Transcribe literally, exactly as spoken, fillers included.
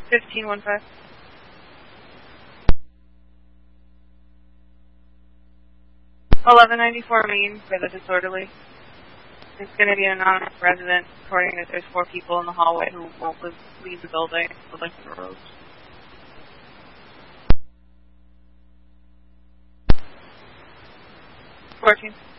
fifteen one five. eleven ninety-four Main for the disorderly. It's going to be an anonymous resident, reporting that there's four people in the hallway who won't leave the building. Would like the roads. fourteen.